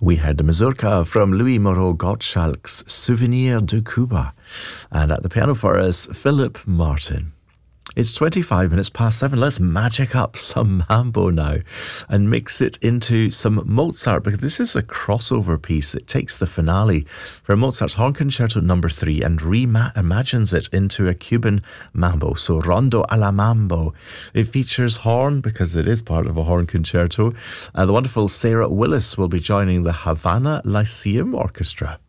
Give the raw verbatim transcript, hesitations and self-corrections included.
We heard the mazurka from Louis Moreau Gottschalk's Souvenir de Cuba. And at the piano for us, Philip Martin. It's twenty-five minutes past seven. Let's magic up some mambo now and mix it into some Mozart, because this is a crossover piece. It takes the finale for Mozart's Horn Concerto number three and reimagines it into a Cuban mambo. So Rondo a la Mambo. It features horn because it is part of a horn concerto. Uh, the wonderful Sarah Willis will be joining the Havana Lyceum Orchestra.